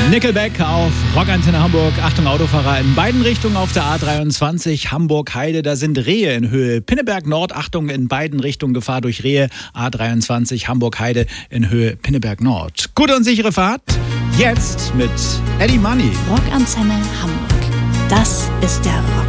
Nickelback auf Rockantenne Hamburg. Achtung Autofahrer in beiden Richtungen auf der A23 Hamburg-Heide. Da sind Rehe in Höhe Pinneberg Nord. Achtung, in beiden Richtungen Gefahr durch Rehe. A23 Hamburg-Heide in Höhe Pinneberg Nord. Gute und sichere Fahrt. Jetzt mit Eddie Money. Rockantenne Hamburg. Das ist der Rock.